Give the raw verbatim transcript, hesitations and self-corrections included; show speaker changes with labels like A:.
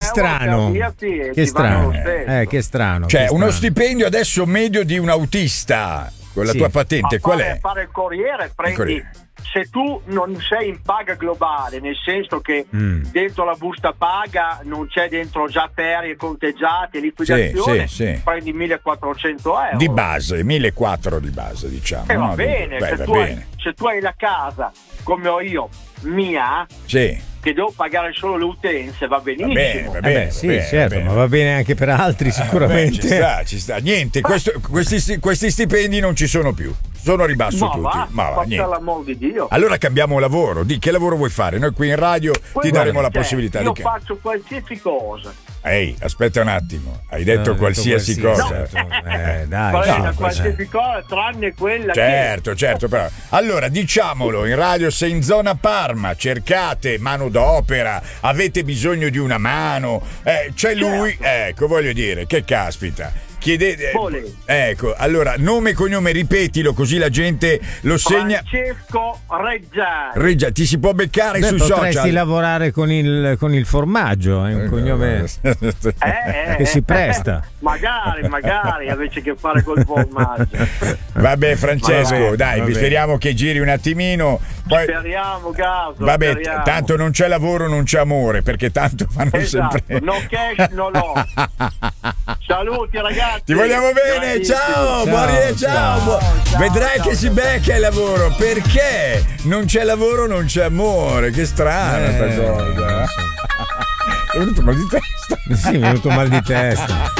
A: strano. Che strano. Eh, che strano.
B: Cioè,
A: che strano.
B: uno stipendio adesso medio di un autista con la
A: Sì.
B: tua patente,
C: Ma
B: qual
C: fare,
B: è?
C: fare il corriere, prendi.
B: corriere.
C: Se tu non sei in paga globale, nel senso che
B: Mm.
C: dentro la busta paga non c'è dentro già ferie conteggiate, liquidazione,
B: Sì, sì, sì.
C: prendi millequattrocento euro.
B: Di base, millequattrocento di base, diciamo.
C: E va
B: no?
C: bene,
B: Beh,
C: se,
B: va
C: tu hai,
B: bene.
C: se tu hai la casa come ho io, mia,
B: Sì.
C: che devo pagare solo le utenze, va benissimo.
B: bene, va
A: Eh
B: bene.
A: beh, sì,
B: bene,
A: certo,
B: bene.
A: ma va bene anche per altri
B: Beh,
A: sicuramente.
B: ci sta, ci sta. Niente, questo- questi, sti- questi stipendi non ci sono più. Sono a ribasso
C: Ma
B: tutti.
C: va,
B: Ma va,
C: faccia
B: niente.
C: l'amor di Dio.
B: Allora cambiamo lavoro. Di che lavoro vuoi fare? Noi qui in radio ti
C: Quello
B: daremo
C: che
B: la
C: c'è,
B: possibilità
C: io
B: di che.
C: faccio qualsiasi cosa.
B: Ehi, aspetta un attimo. Hai detto
A: No, ho detto
B: qualsiasi,
A: qualsiasi,
B: cosa.
A: no. Eh, dai,
C: Qual è
B: no,
C: la
B: cosa-
C: qualsiasi cosa tranne quella
B: Certo, certo, però. Allora, diciamolo, in radio sei in zona Parma, cercate manodopera, avete bisogno di una mano, eh, c'è lui, ecco, voglio dire, che caspita. Chiedete.
C: Vole.
B: Ecco, allora, nome e cognome, ripetilo così la gente lo
C: che
B: segna.
C: Francesco Reggiani.
B: Reggia, ti si può beccare
A: Beh,
B: sui
A: potresti
B: social.
A: lavorare con il, con il formaggio, è un cognome
C: Eh, eh,
A: che si
C: eh,
A: presta.
C: magari, magari invece che fare col formaggio.
B: Vabbè, Francesco,
A: Va bene,
B: dai,
A: va
B: vi
A: bene.
B: speriamo che giri un attimino. Poi,
C: Speriamo, Gaso.
B: vabbè, t-
C: speriamo.
B: tanto non c'è lavoro, non c'è amore, perché tanto fanno
C: Esatto,
B: sempre.
C: no cash, no no. Saluti ragazzi.
B: Ti vogliamo bene,
C: Bravissimi.
B: ciao,
A: Ciao,
B: Maria, ciao.
A: ciao.
C: Ciao,
B: Vedrai
C: ciao,
B: che si
C: ciao.
B: becca il lavoro, perché non c'è lavoro, non c'è amore, che strana
A: Eh,
B: sta cosa.
A: non so.
B: È venuto mal di testa.
A: Sì, mi è venuto mal di testa.